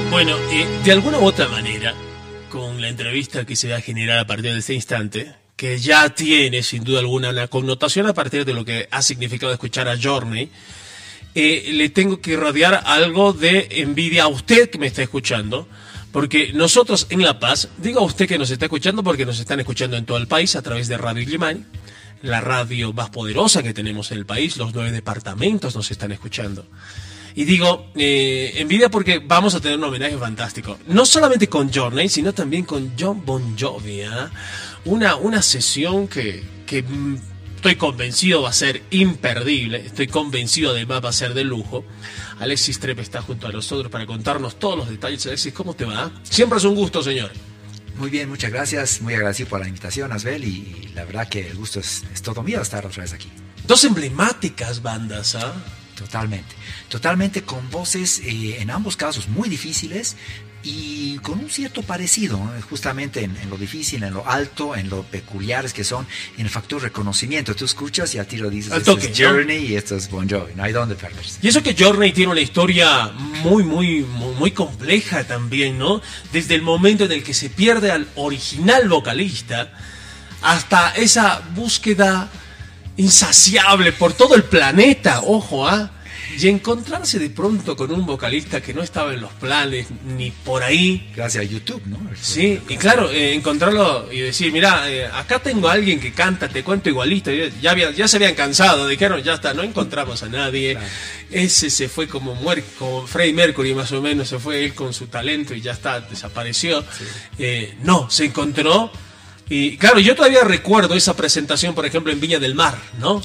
Bueno, de alguna u otra manera, con la entrevista que se va a generar a partir de este instante, que ya tiene sin duda alguna una connotación a partir de lo que ha significado escuchar a Journey, le tengo que rodear algo de envidia a usted que me está escuchando, porque nosotros en La Paz, digo a usted que nos está escuchando porque nos están escuchando en todo el país a través de Radio Illimani, la radio más poderosa que tenemos en el país, los 9 departamentos nos están escuchando. Y digo, envidia porque vamos a tener un homenaje fantástico. No solamente con Journey, sino también con Jon Bon Jovi. Una sesión que estoy convencido va a ser imperdible. Estoy convencido además va a ser de lujo. Alexis Trepe está junto a nosotros para contarnos todos los detalles. Alexis, ¿cómo te va? Siempre es un gusto, señor. Muy bien, muchas gracias. Muy agradecido por la invitación, Asbel. Y la verdad que el gusto es todo mío estar otra vez aquí. Dos emblemáticas bandas, ¿ah? Totalmente con voces en ambos casos muy difíciles y con un cierto parecido, justamente en lo difícil, en lo alto, en lo peculiares que son, en el factor reconocimiento. Tú escuchas y a ti lo dices, esto es Journey, ¿no? Y esto es Bon Jovi, no hay dónde perderse. Y eso que Journey tiene una historia muy compleja también, ¿no? Desde el momento en el que se pierde al original vocalista hasta esa búsqueda insaciable por todo el planeta, ojo, y encontrarse de pronto con un vocalista que no estaba en los planes ni por ahí. Gracias a YouTube, ¿no? Sí, y claro, encontrarlo y decir, mira, acá tengo a alguien que canta, te cuento igualito. Ya se habían cansado, dijeron, ya está, no encontramos a nadie. Claro. Ese se fue como Freddie Mercury más o menos, se fue él con su talento y ya está, desapareció. Sí. No, se encontró. Y claro, yo todavía recuerdo esa presentación, por ejemplo, en Viña del Mar, ¿no?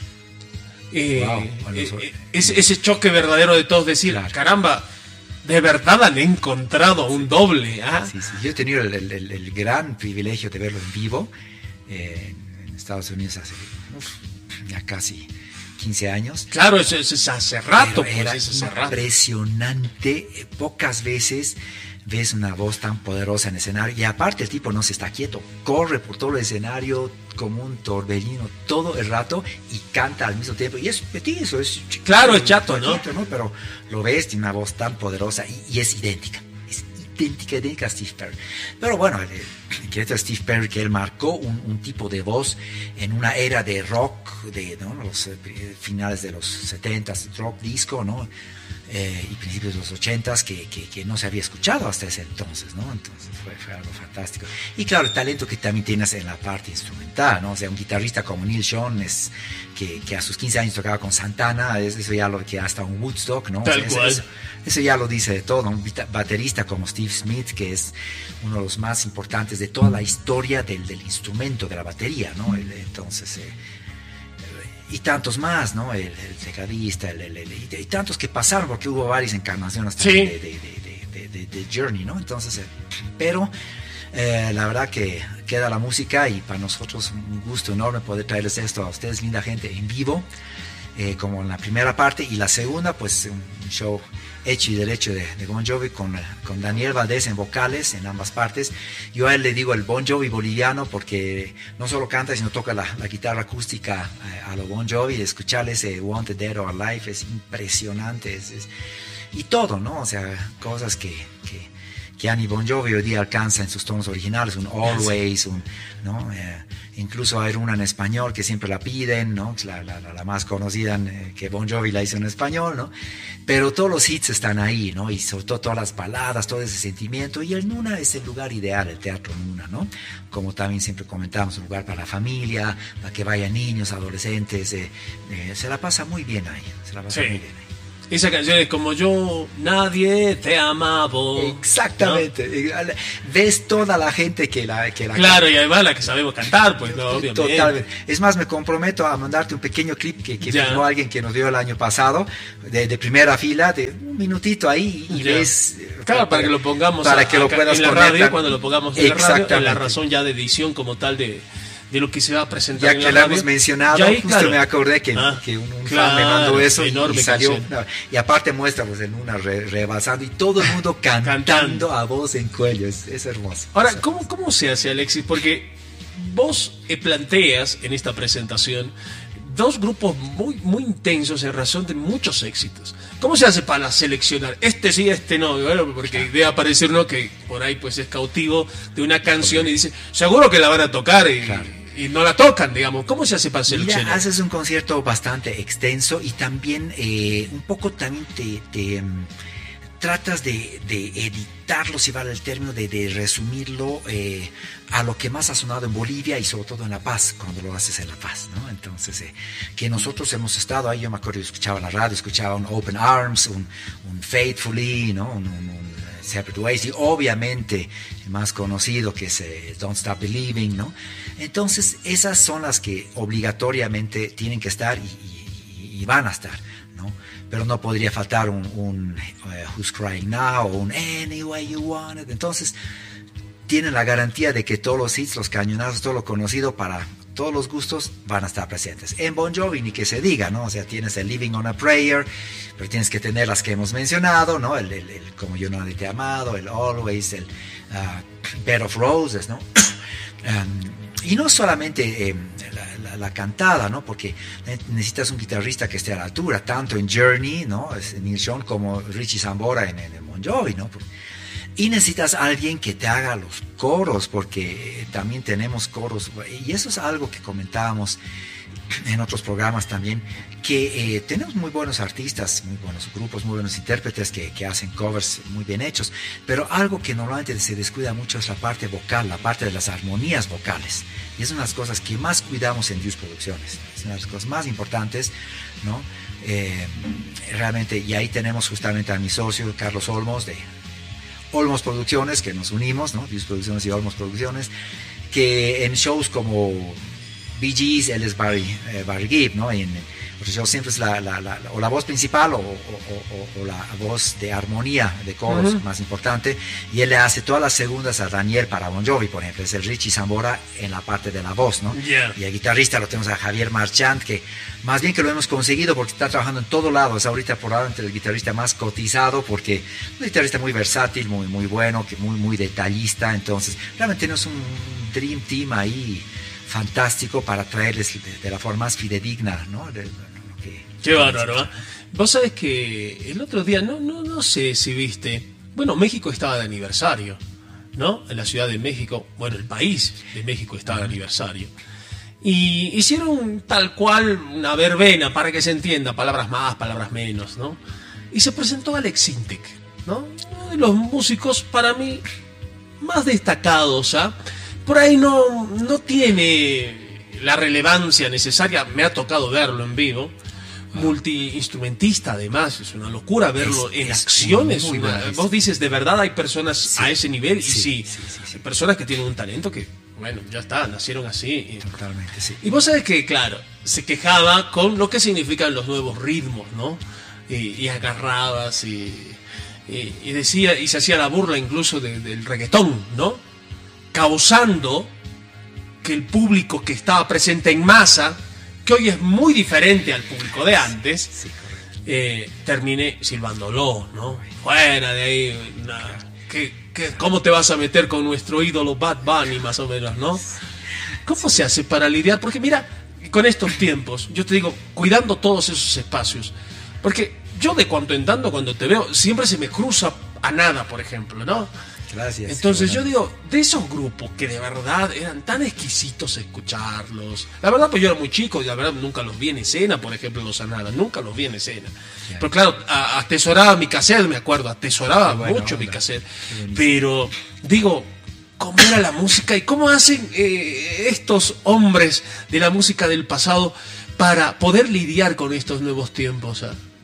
Ese choque verdadero de todos, decir, claro, caramba, de verdad han encontrado un doble. Sí. Yo he tenido el gran privilegio de verlo en vivo en Estados Unidos hace ya casi 15 años. Claro, eso es hace rato. Era impresionante. Pocas veces ves una voz tan poderosa en escenario y aparte el tipo no se está quieto, corre por todo el escenario como un torbellino todo el rato y canta al mismo tiempo y es petizo, es chiquito, claro, es chato, ¿no? Pero lo ves, tiene una voz tan poderosa y es idéntica a Steve Perry. Pero bueno, el secreto de Steve Perry que él marcó un tipo de voz en una era de rock, ¿no? Los finales de los 70s, rock disco, ¿no? Y principios de los 80s que no se había escuchado hasta ese entonces, ¿no? Entonces fue algo fantástico. Y claro, el talento que también tienes en la parte instrumental, ¿no? O sea, un guitarrista como Neil Schon que a sus 15 años tocaba con Santana, eso ya lo que hasta un Woodstock, ¿no? Tal cual. Eso ya lo dice de todo. Un baterista como Steve Smith, que es uno de los más importantes de toda la historia del instrumento, de la batería, ¿no? Entonces... y tantos más, ¿no? El tecladista, y tantos que pasaron, porque hubo varias encarnaciones también de Journey, ¿no? Entonces, pero la verdad que queda la música y para nosotros un gusto enorme poder traerles esto a ustedes, linda gente, en vivo, como en la primera parte, y la segunda, pues un show hecho y derecho de Bon Jovi con Daniel Valdés en vocales en ambas partes. Yo a él le digo el Bon Jovi boliviano porque no solo canta sino toca la guitarra acústica a lo Bon Jovi. Escucharle ese Wanted Dead or Alive es impresionante, y todo, ¿no? O sea, cosas que Annie Bon Jovi hoy día alcanza en sus tonos originales, un Always, ¿no? Incluso hay una en español que siempre la piden, ¿no? La más conocida que Bon Jovi la hizo en español, ¿no? Pero todos los hits están ahí, ¿no? Y sobre todo todas las baladas, todo ese sentimiento. Y el Nuna es el lugar ideal, el Teatro Nuna, ¿no? Como también siempre comentamos, un lugar para la familia, para que vayan niños, adolescentes. Se la pasa muy bien ahí, muy bien ahí. Esa canción es como yo, nadie te amaba. Exactamente, ¿no? Ves toda la gente que la claro, canta. Y además la que sabemos cantar, pues no, obviamente. Totalmente. Es más, me comprometo a mandarte un pequeño clip que filmó alguien que nos dio el año pasado, de primera fila, de un minutito ahí, y ves... Claro, para que lo pongamos para que lo puedas en la radio, cuando lo pongamos en la radio, en la razón ya de edición como tal de lo que se va a presentar. Ya que lo hemos mencionado, ahí, justo claro, me acordé que un fan me mandó eso y salió. Y aparte muestra pues en una rebasando y todo el mundo cantando a voz en cuello. Es hermoso. Ahora, ¿cómo se hace, Alexis? Porque vos planteas en esta presentación dos grupos muy intensos en razón de muchos éxitos. ¿Cómo se hace para seleccionar? Este sí, este no, bueno, porque debe aparecer uno que por ahí pues es cautivo de una canción y dice, seguro que la van a tocar y no la tocan, digamos. ¿Cómo se hace para seleccionar? Mira, haces un concierto bastante extenso y también un poco también te tratas de editarlo, si vale el término, de resumirlo a lo que más ha sonado en Bolivia y sobre todo en La Paz, cuando lo haces en La Paz, ¿no? Entonces, que nosotros hemos estado ahí, yo me acuerdo, escuchaba la radio, escuchaba un Open Arms, un Faithfully, ¿no? Un Separate Ways, y obviamente el más conocido que es Don't Stop Believing, ¿no? Entonces, esas son las que obligatoriamente tienen que estar y van a estar, ¿no? Pero no podría faltar un Who's Crying Now o un Any Way You Want It. Entonces, tienen la garantía de que todos los hits, los cañonazos, todo lo conocido para todos los gustos van a estar presentes. En Bon Jovi ni que se diga, ¿no? O sea, tienes el Living on a Prayer, pero tienes que tener las que hemos mencionado, ¿no? El Como Yo No Te He Amado, el Always, el Bed of Roses, ¿no? Y no solamente la cantada, ¿no? Porque necesitas un guitarrista que esté a la altura, tanto en Journey, ¿no? Neil Young, como Richie Sambora en el Bon Jovi, ¿no? Y necesitas a alguien que te haga los coros, porque también tenemos coros, y eso es algo que comentábamos en otros programas también, que tenemos muy buenos artistas, muy buenos grupos, muy buenos intérpretes que hacen covers muy bien hechos, pero algo que normalmente se descuida mucho es la parte vocal, la parte de las armonías vocales, y es una de las cosas que más cuidamos en Dios Producciones, es una de las cosas más importantes, ¿no? Realmente, y ahí tenemos justamente a mi socio Carlos Olmos de Olmos Producciones, que nos unimos, ¿no? Dios Producciones y Olmos Producciones, que en shows como Bee Gees, él es Barry Gibb, ¿no? En otros shows siempre es o la voz principal o la voz de armonía, de coros, más importante, y él le hace todas las segundas a Daniel para Bon Jovi, por ejemplo, es el Richie Sambora en la parte de la voz, ¿no? Yeah. Y el guitarrista lo tenemos a Javier Marchand, que más bien que lo hemos conseguido porque está trabajando en todo lado, es ahorita probablemente el guitarrista más cotizado, porque es un guitarrista muy versátil, muy bueno, que muy detallista, entonces realmente tenemos un dream team ahí fantástico para traerles de la forma más fidedigna, ¿no? Qué bárbaro, ¿eh? Vos sabés que el otro día, no sé si viste, bueno, México estaba de aniversario, ¿no? En la Ciudad de México, bueno, el país de México estaba de aniversario. Y hicieron tal cual una verbena, para que se entienda, palabras más, palabras menos, ¿no? Y se presentó Alex Sintek, ¿no? Uno de los músicos, para mí, más destacados, ¿ah? Por ahí no tiene la relevancia necesaria, me ha tocado verlo en vivo, multiinstrumentista además, es una locura verlo en acciones. Vos dices, de verdad hay personas a ese nivel, y sí, hay personas que tienen un talento que, bueno, ya está, nacieron así. Totalmente, sí. Y vos sabés que, claro, se quejaba con lo que significan los nuevos ritmos, ¿no? Y agarradas, y decía, y se hacía la burla incluso del reggaetón, ¿no? Causando que el público que estaba presente en masa, que hoy es muy diferente al público de antes, termine silbándolo, ¿no? Fuera de ahí, ¿cómo te vas a meter con nuestro ídolo Bad Bunny, más o menos, ¿no? ¿Cómo se hace para lidiar? Porque mira, con estos tiempos, yo te digo, cuidando todos esos espacios, porque yo de cuando en tanto, cuando te veo, siempre se me cruza a nada, por ejemplo, ¿no? Gracias. Entonces yo digo, de esos grupos que de verdad eran tan exquisitos escucharlos, la verdad pues yo era muy chico y la verdad nunca los vi en escena, por ejemplo los Anada, nunca los vi en escena. Yeah. Pero claro, atesoraba mi cassette, me acuerdo, atesoraba mucho mi cassette, pero digo, ¿cómo era la música y cómo hacen estos hombres de la música del pasado para poder lidiar con estos nuevos tiempos?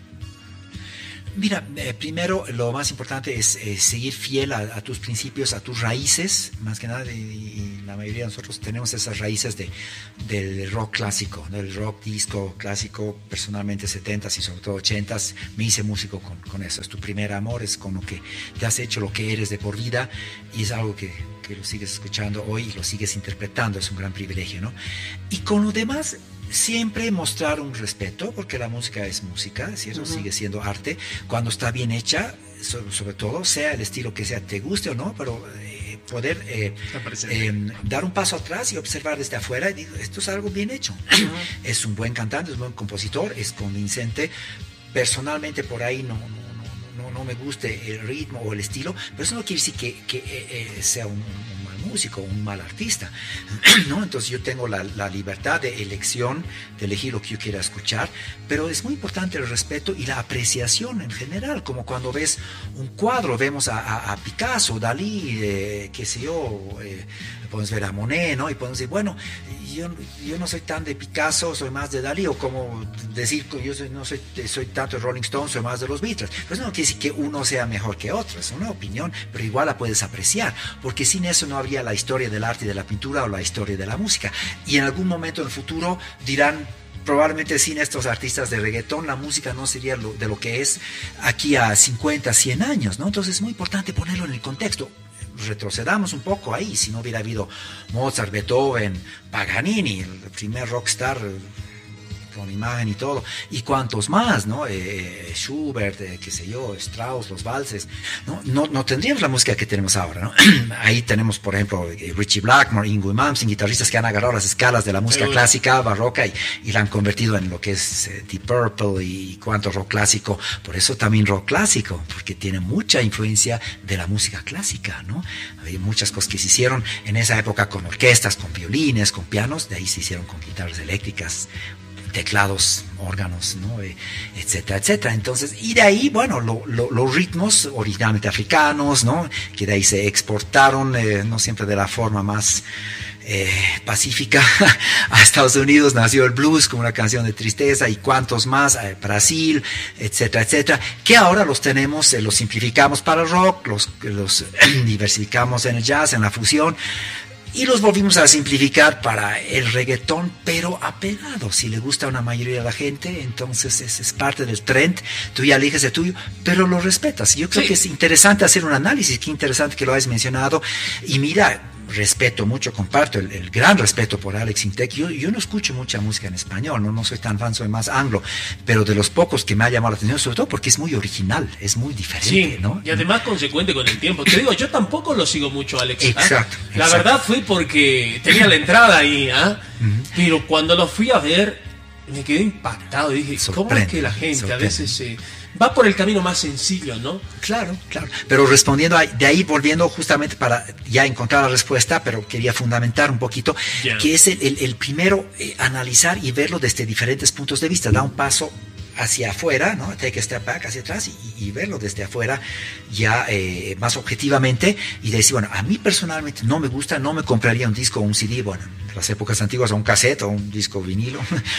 Mira, primero lo más importante es seguir fiel a tus principios, a tus raíces, más que nada, y la mayoría de nosotros tenemos esas raíces del rock clásico, del rock disco clásico, personalmente 70s y sobre todo 80s, me hice músico con eso, es tu primer amor, es con lo que te has hecho lo que eres de por vida, y es algo que lo sigues escuchando hoy y lo sigues interpretando, es un gran privilegio, ¿no? Y con lo demás, siempre mostrar un respeto, porque la música es música, ¿cierto? Sigue siendo arte, cuando está bien hecha, sobre todo, sea el estilo que sea, te guste o no, pero poder dar un paso atrás y observar desde afuera y digo, esto es algo bien hecho. Es un buen cantante, es un buen compositor, es convincente. Personalmente por ahí no me guste el ritmo o el estilo, pero eso no quiere decir que sea un mal músico, un mal artista, ¿no? Entonces yo tengo la libertad de elección, de elegir lo que yo quiera escuchar, pero es muy importante el respeto y la apreciación en general, como cuando ves un cuadro, vemos a Picasso, Dalí, qué sé yo, podemos ver a Monet, ¿no? Y podemos decir, bueno, yo no soy tan de Picasso, soy más de Dalí, o como decir, no soy tanto de Rolling Stones, soy más de los Beatles. Pero eso no quiere decir que uno sea mejor que otro, es una opinión, pero igual la puedes apreciar, porque sin eso no habría la historia del arte y de la pintura o la historia de la música. Y en algún momento en el futuro dirán, probablemente sin estos artistas de reggaetón la música no sería de lo que es aquí a 50, 100 años, ¿no? Entonces es muy importante ponerlo en el contexto. Retrocedamos un poco ahí, si no hubiera habido Mozart, Beethoven, Paganini, el primer rockstar con imagen y todo, y cuantos más, ¿no? Schubert, qué sé yo, Strauss, los valses, no tendríamos la música que tenemos ahora, ¿no? Ahí tenemos, por ejemplo, Ritchie Blackmore, Yngwie Malmsteen, guitarristas que han agarrado las escalas de la música clásica, barroca, y la han convertido en lo que es Deep Purple y cuanto rock clásico. Por eso también rock clásico, porque tiene mucha influencia de la música clásica, ¿no? Hay muchas cosas que se hicieron en esa época con orquestas, con violines, con pianos, de ahí se hicieron con guitarras eléctricas, teclados, órganos, ¿no? Etcétera, etcétera. Entonces, y de ahí, bueno, los ritmos originalmente africanos, ¿no? Que de ahí se exportaron, no siempre de la forma más pacífica a Estados Unidos. Nació el blues como una canción de tristeza, y cuantos más, Brasil, etcétera, etcétera, que ahora los tenemos, los simplificamos para el rock, los diversificamos en el jazz, en la fusión, y los volvimos a simplificar para el reggaetón, pero apegado. Si le gusta a una mayoría de la gente, entonces es parte del trend. Tú ya eliges el tuyo, pero lo respetas. Yo creo que es interesante hacer un análisis. Qué interesante que lo hayas mencionado. Y mira, respeto mucho, comparto el gran respeto por Alex Intec. Yo no escucho mucha música en español, no soy tan fan, soy más anglo, pero de los pocos que me ha llamado la atención, sobre todo porque es muy original, es muy diferente, ¿no? Y además consecuente con el tiempo. Te digo, yo tampoco lo sigo mucho, Alex. Exacto. La verdad fue porque tenía la entrada ahí, pero cuando lo fui a ver, me quedé impactado y dije, ¿cómo es que la gente a veces va por el camino más sencillo, ¿no? Claro. Pero respondiendo de ahí, volviendo justamente para ya encontrar la respuesta, pero quería fundamentar un poquito, que es el primero, analizar y verlo desde diferentes puntos de vista. Da un paso hacia afuera, ¿no? Take a step back, hacia atrás, y verlo desde afuera ya más objetivamente, y decir, bueno, a mí personalmente no me gusta, no me compraría un disco o un CD, bueno, en las épocas antiguas, o un cassette o un disco vinilo,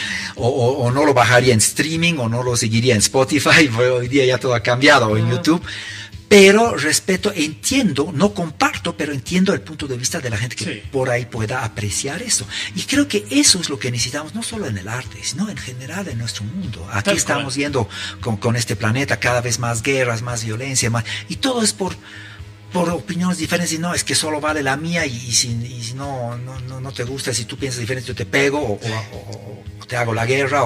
o no lo bajaría en streaming, o no lo seguiría en Spotify, hoy día ya todo ha cambiado, o en YouTube. Pero respeto, entiendo, no comparto, pero entiendo el punto de vista de la gente que por ahí pueda apreciar eso. Y creo que eso es lo que necesitamos, no solo en el arte, sino en general en nuestro mundo. Aquí estamos viendo con este planeta cada vez más guerras, más violencia, y todo es por opiniones diferentes. Y no, es que solo vale la mía, y si no te gusta, si tú piensas diferente, yo te pego, o te hago la guerra,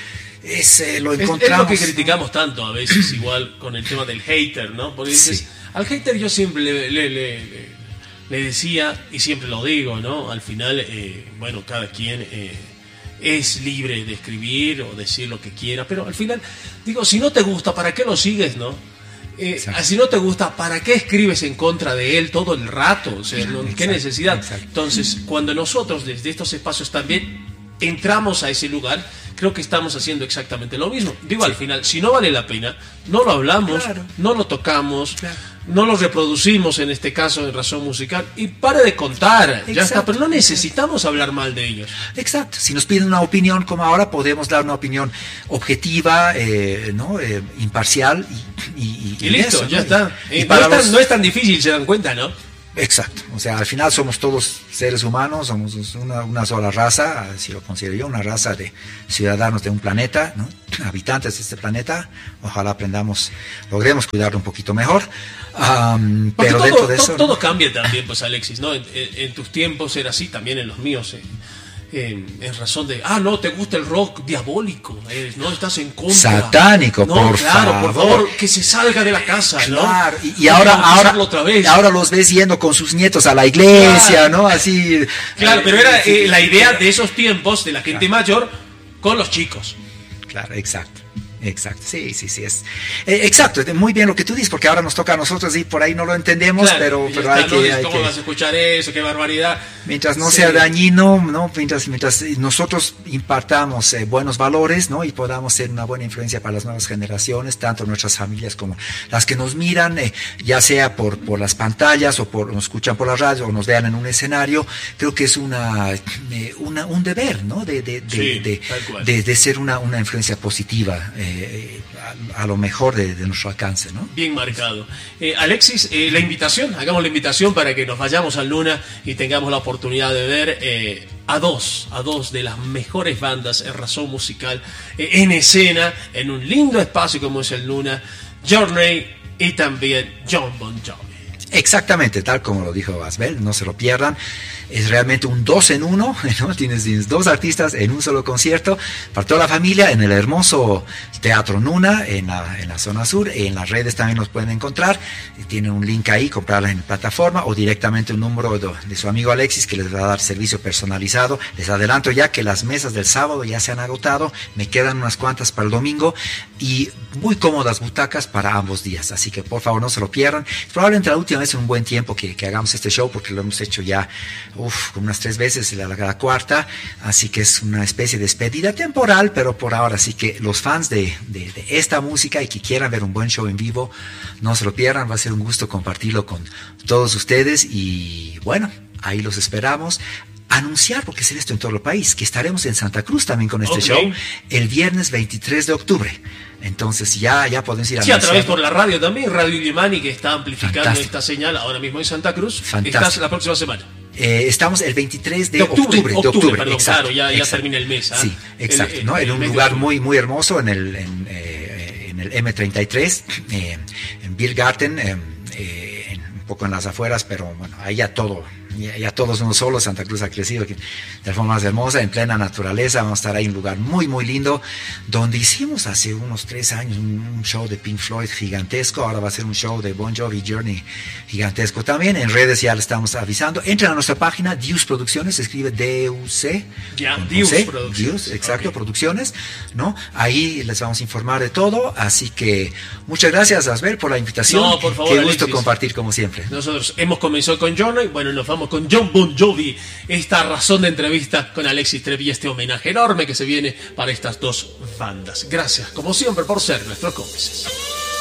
lo encontramos. Es lo que criticamos tanto a veces, igual con el tema del hater, ¿no? Porque dices, al hater yo siempre le decía, y siempre lo digo, ¿no? Al final, bueno, cada quien es libre de escribir o decir lo que quiera, pero al final, digo, si no te gusta, ¿para qué lo sigues, no? Si no te gusta, ¿para qué escribes en contra de él todo el rato? O sea, ¿qué necesidad? Entonces, cuando nosotros desde estos espacios también entramos a ese lugar, creo que estamos haciendo exactamente lo mismo. Digo, al final, si no vale la pena, no lo hablamos, no lo tocamos, no lo reproducimos, en este caso en Razón Musical, y pare de contar, ya está, pero no necesitamos hablar mal de ellos. Exacto, si nos piden una opinión como ahora, podemos dar una opinión objetiva, imparcial, y listo, eso, ya está. Y no es tan difícil, se dan cuenta, ¿no? Exacto, o sea, al final somos todos seres humanos, somos una sola raza, si lo considero yo, una raza de ciudadanos de un planeta, ¿no? Habitantes de este planeta. Ojalá logremos cuidarlo un poquito mejor. Pero dentro de eso... Todo cambia también, pues, Alexis, ¿no? En tus tiempos era así, también en los míos. en razón de, no, te gusta el rock diabólico, no estás en contra. Satánico, no, por claro, favor. por favor, que se salga de la casa, claro. ¿no? Y ahora los ves yendo con sus nietos a la iglesia, claro. ¿no? Así. Claro, pero era la idea de esos tiempos de la gente mayor con los chicos. Claro, exacto. Exacto, sí, es exacto, muy bien lo que tú dices, porque ahora nos toca a nosotros y por ahí no lo entendemos, claro, pero hay que... ¿Cómo vas a escuchar eso? ¡Qué barbaridad! Mientras no sea dañino, ¿no? Mientras nosotros impartamos buenos valores, ¿no? Y podamos ser una buena influencia para las nuevas generaciones, tanto nuestras familias como las que nos miran, ya sea por las pantallas o nos escuchan por la radio o nos vean en un escenario, creo que es un deber, ¿no? De ser una influencia positiva, a lo mejor de nuestro alcance, ¿no? Bien marcado. Alexis, la invitación, hagamos la invitación para que nos vayamos al Luna y tengamos la oportunidad de ver a dos de las mejores bandas en razón musical en escena, en un lindo espacio como es el Luna, Journey y también Jon Bon Jovi. Exactamente, tal como lo dijo Asbel, no se lo pierdan. Es realmente un 2 en 1, ¿no? Tienes dos artistas en un solo concierto, para toda la familia, en el hermoso Teatro Nuna, en la zona sur. En las redes también los pueden encontrar, tienen un link ahí, comprarla en plataforma, o directamente un número de su amigo Alexis, que les va a dar servicio personalizado. Les adelanto ya que las mesas del sábado ya se han agotado, me quedan unas cuantas para el domingo, y muy cómodas butacas para ambos días, así que por favor no se lo pierdan. Es probablemente la última vez en un buen tiempo que hagamos este show, porque lo hemos hecho ya unas 3 veces, la cuarta, así que es una especie de despedida temporal, pero por ahora. Así que los fans de esta música y que quieran ver un buen show en vivo, no se lo pierdan, va a ser un gusto compartirlo con todos ustedes, y bueno, ahí los esperamos. Anunciar, porque se ve esto en todo el país, que estaremos en Santa Cruz también con este show el viernes 23 de octubre. Entonces ya podemos ir a a través por la radio también, Radio Illimani, que está amplificando esta señal ahora mismo en Santa Cruz. Estás la próxima semana. Estamos el 23 de octubre, perdón, exacto, claro, ya termina el mes. Sí, exacto, ¿no? En un lugar muy, muy hermoso, en el M33, en Biergarten, un poco en las afueras, pero bueno, ahí ya todos uno solo. Santa Cruz ha crecido de la forma más hermosa, en plena naturaleza. Vamos a estar ahí en un lugar muy, muy lindo, donde hicimos hace unos 3 años un show de Pink Floyd gigantesco. Ahora va a ser un show de Bon Jovi, Journey, gigantesco también. En redes ya le estamos avisando. Entren a nuestra página, Dius Producciones, se escribe D-U-C. Dius, exacto, Producciones, ¿no? Ahí les vamos a informar de todo. Así que muchas gracias, Asbel, por la invitación. No, por favor, qué gusto, Alexis, compartir como siempre. Nosotros hemos comenzado con Journey, bueno, nos vamos con Jon Bon Jovi, esta razón de entrevista con Alexis Trevi, este homenaje enorme que se viene para estas dos bandas. Gracias, como siempre, por ser nuestros cómplices.